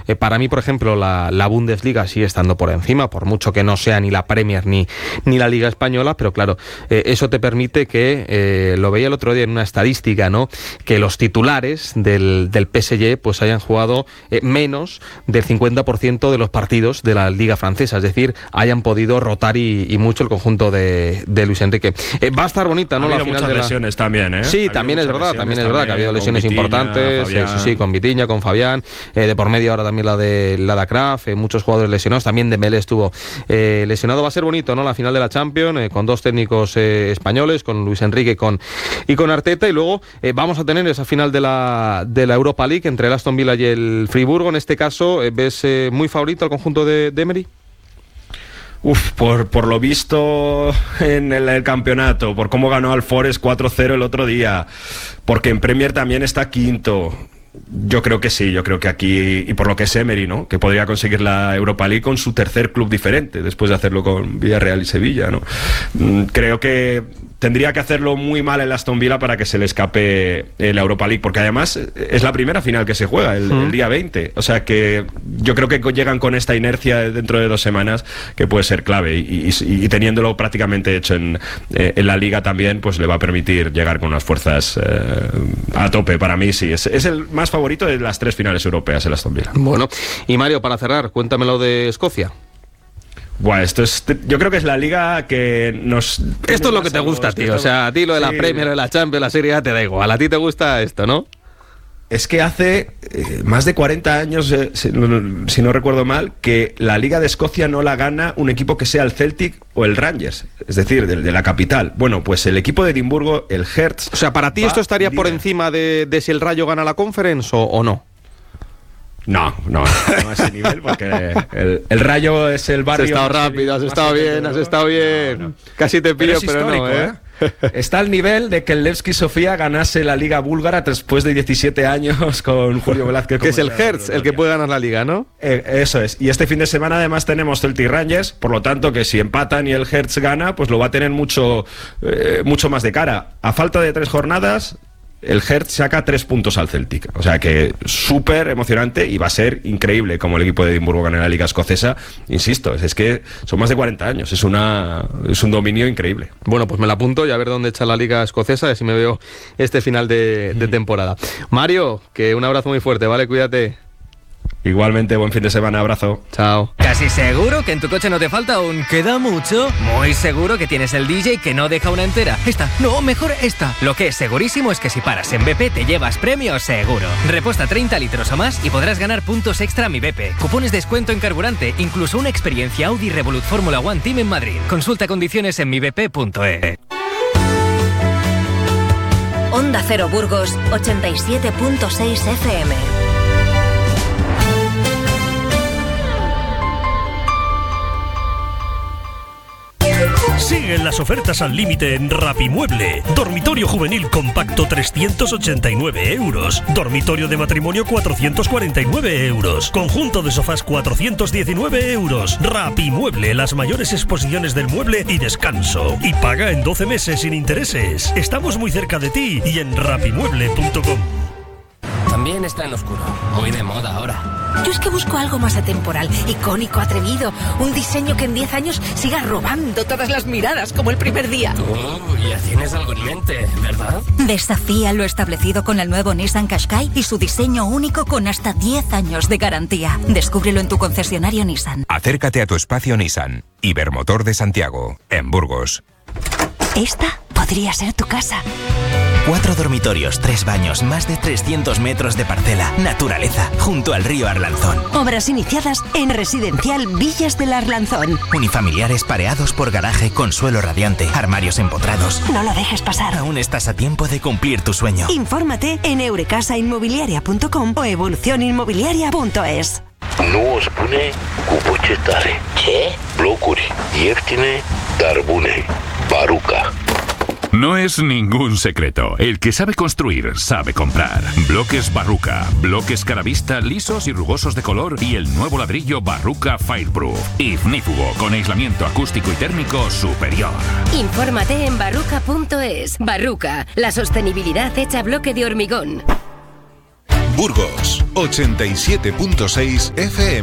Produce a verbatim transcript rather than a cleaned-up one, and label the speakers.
Speaker 1: Eh, para mí, por ejemplo, la, la Bundesliga sigue estando por encima, por mucho que no sea ni la Premier ni, ni la Liga Española, pero claro, eh, eso te permite que, eh, lo veía el otro día en una estadística, ¿no?, que los titulares del, del P S G pues hayan jugado eh, menos del cincuenta por ciento de los partidos de la Liga Francesa, es decir, hayan podido rotar y, y mucho el conjunto de, de Luis Enrique. Eh, va a estar bonita, ¿no?,
Speaker 2: ha
Speaker 1: la
Speaker 2: habido
Speaker 1: final
Speaker 2: muchas
Speaker 1: de la...
Speaker 2: lesiones también, ¿eh?
Speaker 1: Sí, también es verdad, también es verdad que ha habido lesiones
Speaker 2: Vitinha,
Speaker 1: importantes, eh, sí, sí, con Vitinha, con Fabián, eh, de por medio ahora también la de la de Kraf, eh, muchos jugadores lesionados, también Dembélé estuvo eh, lesionado. Va a ser bonito, ¿no?, la final de la Champions, eh, con dos técnicos eh, españoles, con Luis Enrique y con, y con Arteta, y luego eh, vamos a tener esa final de la, de la Europa League entre el Aston Villa y el Friburgo. En este caso, eh, ¿ves eh, muy favorito al conjunto de, de Emery?
Speaker 2: Uf, por, por lo visto en el, el campeonato, por cómo ganó al Forest cuatro cero el otro día, porque en Premier también está quinto. Yo creo que sí, yo creo que aquí, y por lo que es Emery, ¿no?, que podría conseguir la Europa League con su tercer club diferente, después de hacerlo con Villarreal y Sevilla, ¿no? Creo que tendría que hacerlo muy mal el Aston Villa para que se le escape la Europa League, porque además es la primera final que se juega, el, el día veinte, o sea que yo creo que llegan con esta inercia dentro de dos semanas que puede ser clave, y, y, y teniéndolo prácticamente hecho en, eh, en la Liga también, pues le va a permitir llegar con unas fuerzas eh, a tope. Para mí sí, es, es el más favorito de las tres finales europeas, el Aston Villa.
Speaker 1: Bueno, y Mario, para cerrar, cuéntamelo de Escocia.
Speaker 2: Bueno, esto es, yo creo que es la liga que nos...
Speaker 1: Esto es lo que te gusta, tío. O sea, a ti lo de la sí. Premier, de la Champions, la Serie A te da igual. A ti te gusta esto, ¿no?
Speaker 2: Es que hace eh, más de cuarenta años, eh, si, no, si no recuerdo mal, que la Liga de Escocia no la gana un equipo que sea el Celtic o el Rangers, es decir, de, de la capital. Bueno, pues el equipo de Edimburgo, el Hearts...
Speaker 1: O sea, ¿para ti esto estaría líder por encima de, de si el Rayo gana la Conference o, o no?
Speaker 2: No, no, no a ese nivel, porque el, el Rayo es el barrio...
Speaker 1: Has estado rápido, has estado bien, has estado bien. No, no. Casi te pillo, pero, pero no, ¿eh?
Speaker 2: ¿eh? Está al nivel de que el Levski Sofía ganase la Liga búlgara después de diecisiete años con Julio Velázquez.
Speaker 1: Que es el Hertz el que puede ganar la Liga, ¿no?
Speaker 2: Eh, eso es. Y este fin de semana además tenemos Celtic Rangers, por lo tanto que si empatan y el Hertz gana, pues lo va a tener mucho, eh, mucho más de cara. A falta de tres jornadas... el Hertz saca tres puntos al Celtic, o sea que súper emocionante, y va a ser increíble como el equipo de Edimburgo gane la Liga Escocesa. Insisto, es que son más de cuarenta años, es una es un dominio increíble.
Speaker 1: Bueno, pues me la apunto y a ver dónde echa la Liga Escocesa, y así me veo este final de, de temporada. Mario, que un abrazo muy fuerte, ¿vale? Cuídate.
Speaker 2: Igualmente, buen fin de semana, abrazo.
Speaker 1: Chao.
Speaker 3: ¿Casi seguro que en tu coche no te falta un queda mucho? Muy seguro que tienes el D J que no deja una entera. Esta, no, mejor esta. Lo que es segurísimo es que si paras en B P te llevas premio seguro. Reposta treinta litros o más y podrás ganar puntos extra a Mi B P. Cupones de descuento en carburante, incluso una experiencia Audi Revolut Fórmula One Team en Madrid. Consulta condiciones en mi b p punto e.
Speaker 4: Onda Cero Burgos, ochenta y siete punto seis F M.
Speaker 5: Siguen las ofertas al límite en Rapimueble. Dormitorio juvenil compacto trescientos ochenta y nueve euros. Dormitorio de matrimonio cuatrocientos cuarenta y nueve euros. Conjunto de sofás cuatrocientos diecinueve euros. Rapimueble, las mayores exposiciones del mueble y descanso. Y paga en doce meses sin intereses. Estamos muy cerca de ti y en rapimueble punto com.
Speaker 6: También está en oscuro. Muy de moda ahora.
Speaker 4: Yo es que busco algo más atemporal, icónico, atrevido. Un diseño que en diez años siga robando todas las miradas como el primer día.
Speaker 6: Tú ya tienes algo en mente, ¿verdad?
Speaker 7: Desafía lo establecido con el nuevo Nissan Qashqai y su diseño único con hasta diez años de garantía. Descúbrelo en tu concesionario Nissan.
Speaker 8: Acércate a tu espacio Nissan. Ibermotor de Santiago, en Burgos.
Speaker 7: Esta podría ser tu casa.
Speaker 9: Cuatro dormitorios, tres baños, más de trescientos metros de parcela, naturaleza, junto al río Arlanzón.
Speaker 7: Obras iniciadas en Residencial Villas del Arlanzón.
Speaker 9: Unifamiliares pareados por garaje con suelo radiante, armarios empotrados.
Speaker 7: No lo dejes pasar.
Speaker 9: Aún estás a tiempo de cumplir tu sueño.
Speaker 7: Infórmate en eurecasa inmobiliaria punto com o evolución inmobiliaria punto es.
Speaker 10: Nu o spune cu voce tare.
Speaker 11: Ce?
Speaker 10: Blocuri ieftine, dar bune. Baruca.
Speaker 12: No es ningún secreto. El que sabe construir, sabe comprar. Bloques Barruca. Bloques Caravista lisos y rugosos de color y el nuevo ladrillo Barruca Fireproof. Ignífugo con aislamiento acústico y térmico superior.
Speaker 13: Infórmate en barruca punto es. Barruca, la sostenibilidad hecha bloque de hormigón.
Speaker 11: Burgos, ochenta y siete punto seis F M.